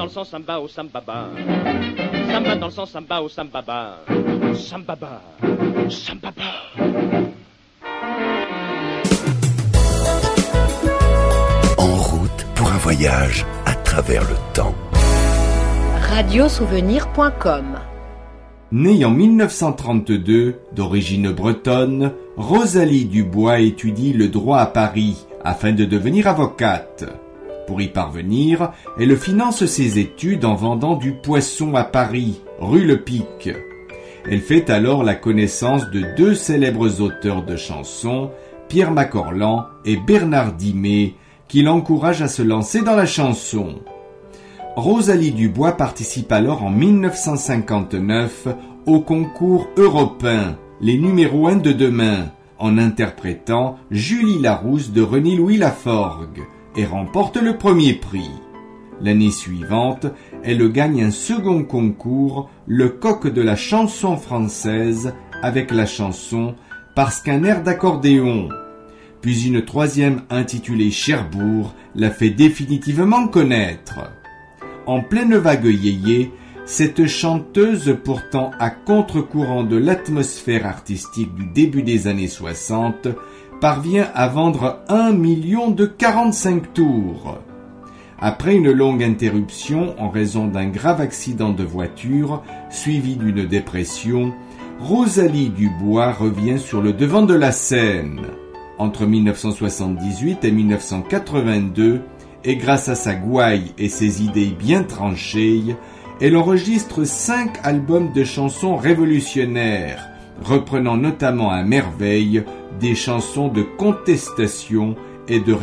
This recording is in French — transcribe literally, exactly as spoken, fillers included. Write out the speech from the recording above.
le sang, samba, oh sambaba. Samba dans le sang, samba, oh sambaba. Sambaba, sambaba. En route pour un voyage à travers le temps. radiosouvenir point com. Née en mille neuf cent trente-deux, d'origine bretonne, Rosalie Dubois étudie le droit à Paris afin de devenir avocate. Pour y parvenir, elle finance ses études en vendant du poisson à Paris, rue Le Pic. Elle fait alors la connaissance de deux célèbres auteurs de chansons, Pierre Macorlan et Bernard Dimet, qui l'encouragent à se lancer dans la chanson. Rosalie Dubois participe alors en mille neuf cent cinquante-neuf au concours européen, les numéros un de demain, en interprétant Julie Larousse de René-Louis Laforgue, et remporte le premier prix. L'année suivante, elle gagne un second concours, le Coq de la chanson française, avec la chanson « Parce qu'un air d'accordéon ». Puis une troisième intitulée Cherbourg la fait définitivement connaître. En pleine vague yéyé, cette chanteuse pourtant à contre-courant de l'atmosphère artistique du début des années soixante parvient à vendre un million de quarante-cinq tours. Après une longue interruption en raison d'un grave accident de voiture suivi d'une dépression, Rosalie Dubois revient sur le devant de la scène. Entre mille neuf cent soixante-dix-huit et mille neuf cent quatre-vingt-deux, et grâce à sa gouaille et ses idées bien tranchées, elle enregistre cinq albums de chansons révolutionnaires, reprenant notamment à merveille des chansons de contestation et de